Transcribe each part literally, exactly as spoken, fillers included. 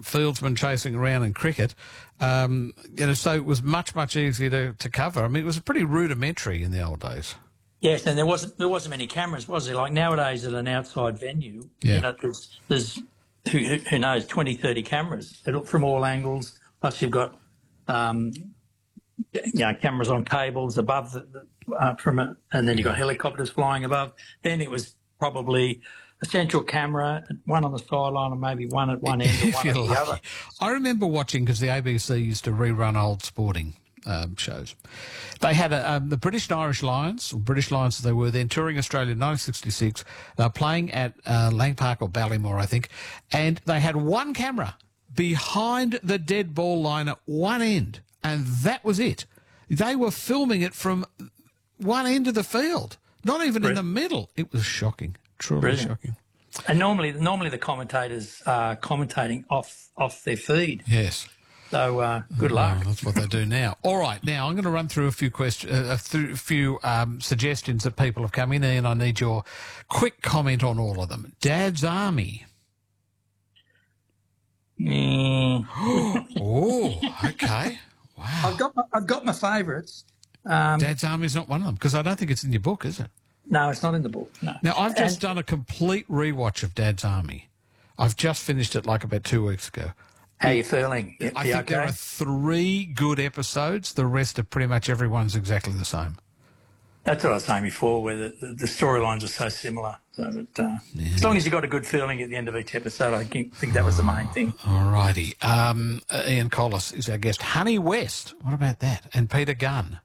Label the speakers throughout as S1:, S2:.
S1: fieldsmen chasing around in cricket. Um, you know, so it was much, much easier to, to cover. I mean, it was pretty rudimentary in the old days.
S2: Yes, and there wasn't there wasn't many cameras, was there? Like nowadays at an outside venue,
S1: yeah.
S2: you know, there's, there's who, who knows, twenty, thirty cameras from all angles. Plus you've got, um, you know, cameras on cables above the, the, uh, from it, and then you've got helicopters flying above. Then it was probably a central camera, one on the sideline and maybe one at one end and one at the
S1: lucky.
S2: other.
S1: I remember watching, because the A B C used to rerun old sporting um, shows. They had a, um, the British and Irish Lions, or British Lions as they were then, touring Australia in nineteen sixty-six. They were playing at uh, Lang Park or Ballymore, I think, and they had one camera behind the dead ball line at one end, and that was it. They were filming it from one end of the field, not even Brilliant. in the middle. It was shocking, truly Brilliant. shocking.
S2: And normally, normally the commentators are commentating off off their feed.
S1: Yes.
S2: So uh, good luck.
S1: Oh, that's what they do now. All right, now I'm going to run through a few questions, uh, a few um, suggestions that people have come in, and I need your quick comment on all of them. Dad's Army.
S2: Mm.
S1: Oh, okay. Wow.
S2: I've got my, I've got my favourites. Um,
S1: Dad's Army is not one of them, because I don't think it's in your book, is it?
S2: No, it's not in the book. No.
S1: Now I've just
S2: and,
S1: done a complete rewatch of Dad's Army. I've just finished it like about two weeks ago.
S2: How are you feeling? You,
S1: I
S2: you
S1: think
S2: okay?
S1: there are three good episodes. The rest are pretty much everyone's exactly the same.
S2: That's what I was saying before, where the, the, the storylines are so similar. So that, uh, yeah. As long as you got a good feeling at the end of each episode, I think, think that was the main thing.
S1: All righty. Um, uh, Ian Collis is our guest. Honey West, what about that? And Peter Gunn.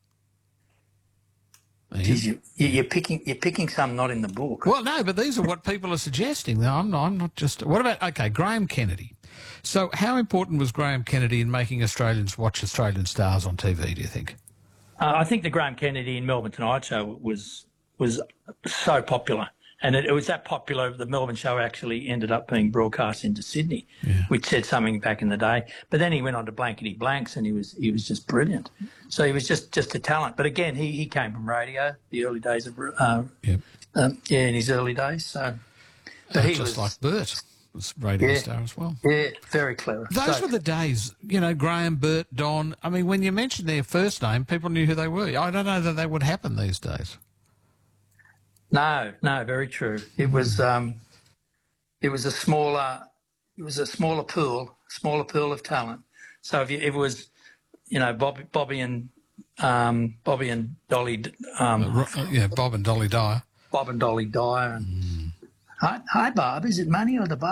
S2: Geez, you, you're picking you're picking some not in the book.
S1: Well, no, but these are what people are suggesting. I'm not, I'm not just... What about, okay, Graham Kennedy. So how important was Graham Kennedy in making Australians watch Australian stars on T V, do you think?
S2: Uh, I think the Graham Kennedy in Melbourne Tonight Show was was so popular. And it, it was that popular, the Melbourne show actually ended up being broadcast into Sydney,
S1: yeah.
S2: which said something back in the day. But then he went on to Blankety Blanks, and he was he was just brilliant. So he was just, just a talent. But again, he, he came from radio, the early days of uh,
S1: yep.
S2: um, yeah, in his early days. So,
S1: so he just was, like Bert was radio
S2: yeah,
S1: star as well.
S2: Yeah, very clever.
S1: Those
S2: so,
S1: were the days, you know, Graham, Bert, Don. I mean, when you mentioned their first name, people knew who they were. I don't know that that would happen these days.
S2: No, no, very true. It was um, it was a smaller it was a smaller pool, smaller pool of talent. So if, you, if it was, you know, Bobby, Bobby and um, Bobby and Dolly, um,
S1: uh, yeah, Bob and Dolly Dyer,
S2: Bob and Dolly Dyer. And,
S1: mm.
S2: hi, hi, Bob. Is it money or the bar?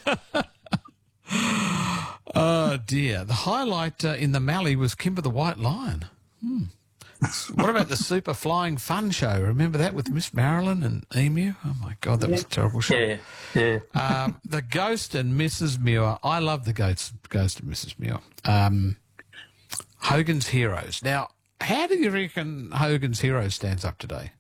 S1: Oh dear! The highlight uh, in the Mallee was Kimber the White Lion. Hmm. What about the Super Flying Fun Show? Remember that with Miss Marilyn and Emu? Oh, my God, that was a terrible show.
S2: Yeah, yeah.
S1: Um, the Ghost and Missus Muir. I love the Ghost, Ghost and Missus Muir. Um, Hogan's Heroes. Now, how do you reckon Hogan's Heroes stands up today?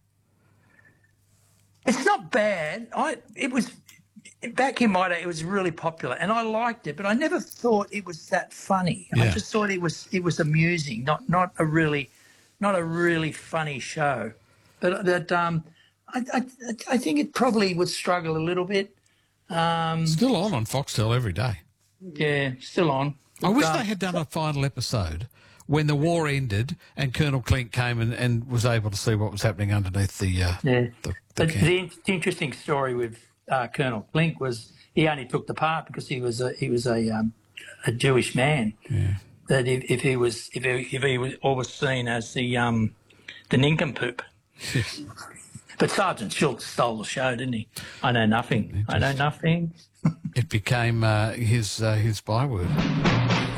S2: It's not bad. I It was, back in my day, it was really popular, and I liked it, but I never thought it was that funny.
S1: Yeah.
S2: I just thought it was it was amusing, not not a really... Not a really funny show, but that um, I, I I think it probably would struggle a little bit. Um,
S1: still on on Foxtel every day.
S2: Yeah, still on.
S1: I wish
S2: uh,
S1: they had done a final episode when the war ended and Colonel Klink came and, and was able to see what was happening underneath the uh,
S2: yeah.
S1: the, the
S2: but
S1: camp.
S2: the, the interesting story with uh, Colonel Klink was he only took the part because he was a he was a um, a Jewish man.
S1: Yeah.
S2: That if, if he was if he, if he was always seen as the um the nincompoop. But Sergeant Schultz stole the show, didn't he? I know nothing. I know nothing.
S1: It became uh, his uh, his byword.